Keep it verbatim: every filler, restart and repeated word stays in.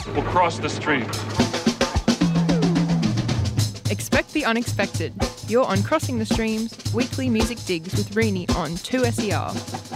will cross the stream. Expect the unexpected. You're on Crossing the Streams, weekly music digs with Rini on two S E R.